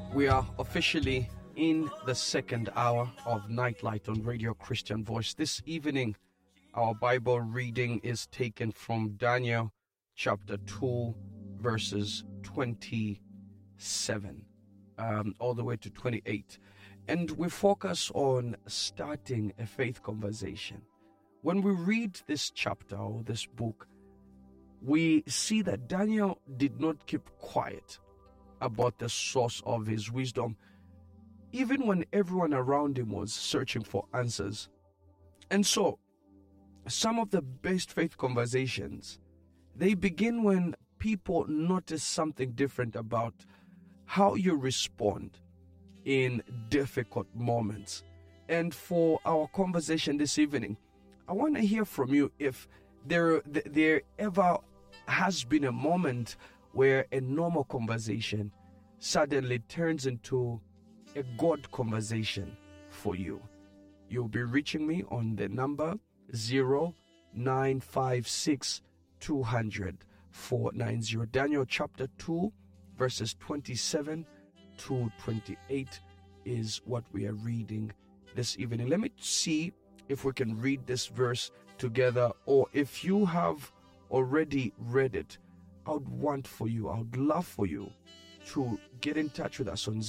We are officially in the second hour of Nightlight on Radio Christian Voice. This evening, our Bible reading is taken from Daniel chapter 2, verses 27, all the way to 28. And we focus on starting a faith conversation. When we read this chapter or this book, we see that Daniel did not keep quiet about the source of his wisdom, even when everyone around him was searching for answers. And so, some of the best faith conversations, they begin when people notice something different about how you respond in difficult moments. And for our conversation this evening, I want to hear from you if there ever has been a moment where a normal conversation suddenly turns into a God conversation for you. You'll be reaching me on the number 0956 200 490. Daniel chapter 2, verses 27 to 28 is what we are reading this evening. Let me see if we can read this verse together, or if you have already read it, I would love for you to get in touch with us on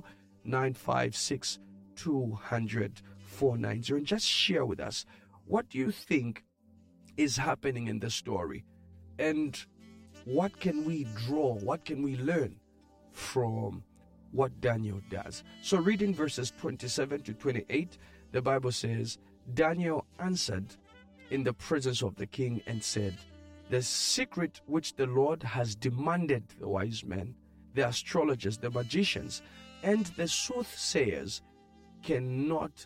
0956 200 490 and just share with us, what do you think is happening in the story, and what can we draw, what can we learn from what Daniel does? So reading verses 27 to 28, the Bible says, Daniel answered in the presence of the king and said, the secret which the Lord has demanded the wise men, the astrologers, the magicians, and the soothsayers cannot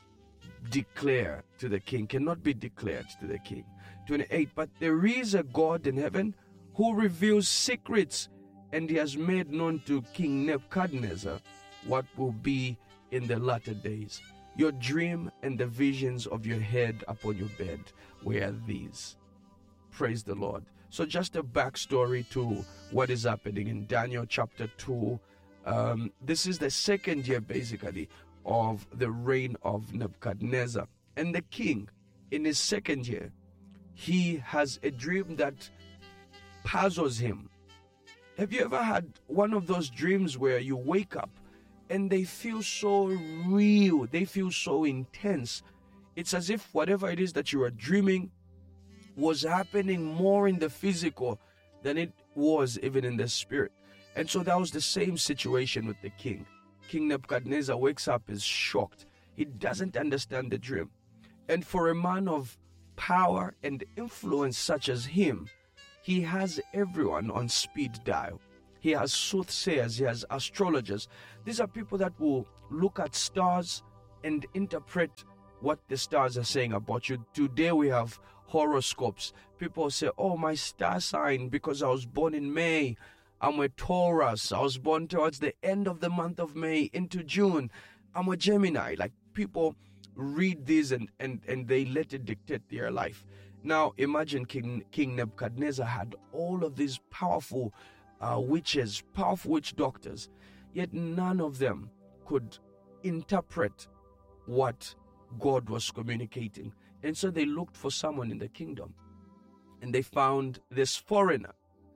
declare to the king, cannot be declared to the king. 28, but there is a God in heaven who reveals secrets, and he has made known to King Nebuchadnezzar what will be in the latter days. Your dream and the visions of your head upon your bed were these. Praise the Lord. So just a backstory to what is happening in Daniel chapter 2. This is the second year, basically, of the reign of Nebuchadnezzar. And the king, in his second year, he has a dream that puzzles him. Have you ever had one of those dreams where you wake up and they feel so real, they feel so intense? It's as if whatever it is that you are dreaming was happening more in the physical than it was even in the spirit. And so that was the same situation with the king. King Nebuchadnezzar wakes up, is shocked. He doesn't understand the dream. And for a man of power and influence such as him, he has everyone on speed dial. He has soothsayers, he has astrologers. These are people that will look at stars and interpret what the stars are saying about you. Today we have horoscopes. People say, oh, my star sign, because I was born in May, I'm a Taurus. I was born towards the end of the month of May into June. I'm a Gemini. Like, people read these and they let it dictate their life. Now imagine King Nebuchadnezzar had all of these powerful witches, powerful witch doctors, yet none of them could interpret what God was communicating. And so they looked for someone in the kingdom, and they found this foreigner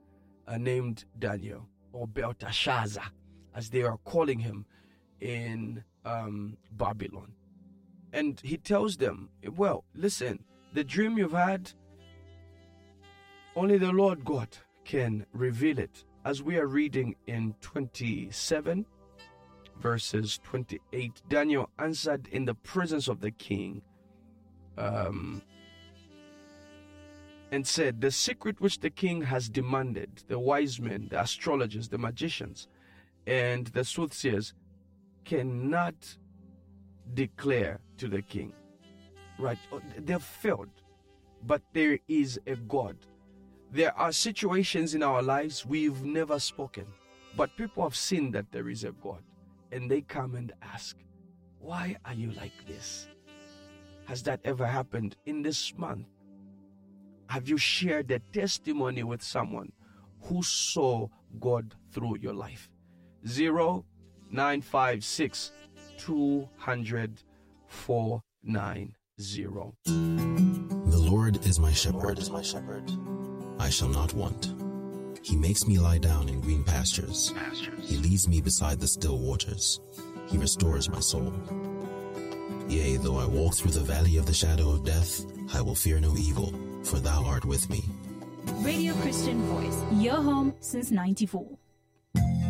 named Daniel, or Belteshazzar, as they are calling him in Babylon. And he tells them, well, listen, the dream you've had, only the Lord God can reveal it. As we are reading in 27, verses 28, Daniel answered in the presence of the king and said, the secret which the king has demanded, the wise men, the astrologers, the magicians, and the soothsayers cannot declare to the king. Right? They've failed, but there is a God. There are situations in our lives we've never spoken, but people have seen that there is a God, and they come and ask, why are you like this? Has that ever happened in this month? Have you shared a testimony with someone who saw God through your life? 0956 956 200 490. The Lord is my shepherd. I shall not want. He makes me lie down in green pastures. He leads me beside the still waters. He restores my soul. Yea, though I walk through the valley of the shadow of death, I will fear no evil, for thou art with me. Radio Christian Voice, your home since 94.